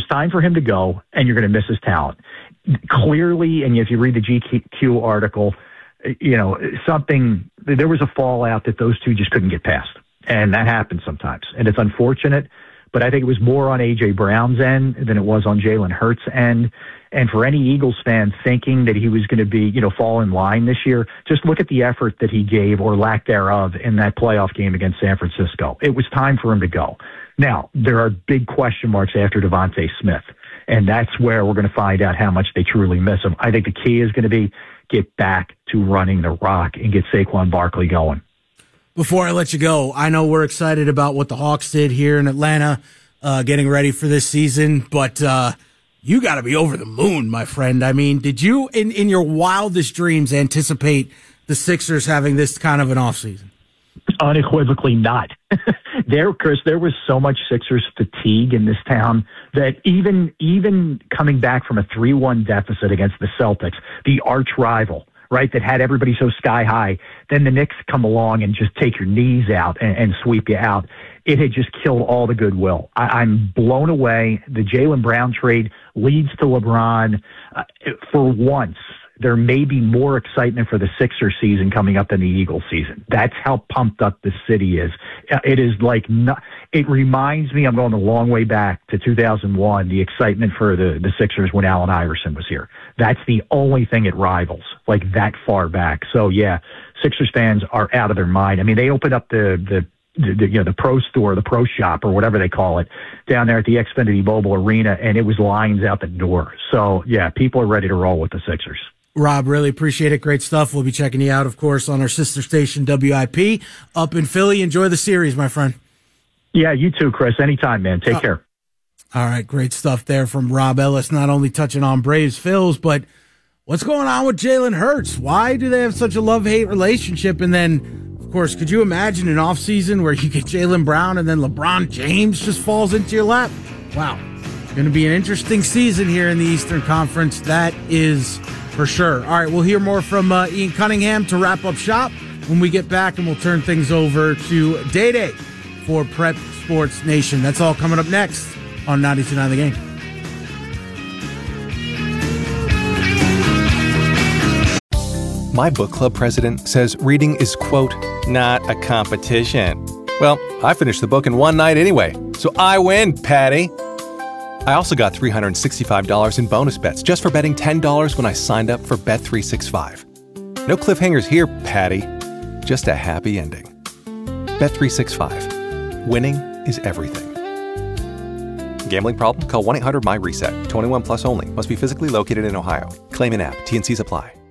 time for him to go, and you're going to miss his talent. Clearly, and if you read the GQ article, there was a fallout that those two just couldn't get past. And that happens sometimes. And it's unfortunate, but I think it was more on A.J. Brown's end than it was on Jalen Hurts' end. And for any Eagles fan thinking that he was going to be, fall in line this year, just look at the effort that he gave or lack thereof in that playoff game against San Francisco. It was time for him to go. Now, there are big question marks after Devontae Smith, and that's where we're going to find out how much they truly miss him. I think the key is going to be get back to running the rock and get Saquon Barkley going. Before I let you go, I know we're excited about what the Hawks did here in Atlanta, getting ready for this season, but you got to be over the moon, my friend. I mean, did you, in your wildest dreams, anticipate the Sixers having this kind of an offseason? Unequivocally not. Chris, there was so much Sixers fatigue in this town that even coming back from a 3-1 deficit against the Celtics, the arch rival, right, that had everybody so sky high, then the Knicks come along and just take your knees out and sweep you out. It had just killed all the goodwill. I'm blown away. The Jaylen Brown trade leads to LeBron. For once, there may be more excitement for the Sixers season coming up than the Eagles season. That's how pumped up the city is. It is it reminds me, I'm going a long way back to 2001, the excitement for the Sixers when Allen Iverson was here. That's the only thing it rivals, like that far back. So yeah, Sixers fans are out of their mind. I mean, they opened up the pro store, the pro shop, or whatever they call it, down there at the Xfinity Mobile Arena, and it was lines out the door. So yeah, people are ready to roll with the Sixers. Rob, really appreciate it. Great stuff. We'll be checking you out, of course, on our sister station, WIP, up in Philly. Enjoy the series, my friend. Yeah, you too, Chris. Anytime, man. Take care. All right, great stuff there from Rob Ellis, not only touching on Braves Phils, but what's going on with Jalen Hurts? Why do they have such a love-hate relationship? And then, of course, could you imagine an offseason where you get Jaylen Brown and then LeBron James just falls into your lap? Wow. It's going to be an interesting season here in the Eastern Conference. That is for sure. All right, we'll hear more from Ian Cunningham to wrap up shop when we get back, and we'll turn things over to Day for Prep Sports Nation. That's all coming up next on 92.9 The Game. My book club president says reading is, quote, not a competition. Well, I finished the book in one night anyway, so I win, Patty. I also got $365 in bonus bets just for betting $10 when I signed up for Bet365. No cliffhangers here, Patty. Just a happy ending. Bet365. Winning is everything. Gambling problem? Call 1-800-MY-RESET. 21 plus only. Must be physically located in Ohio. Claim in app. T&Cs apply.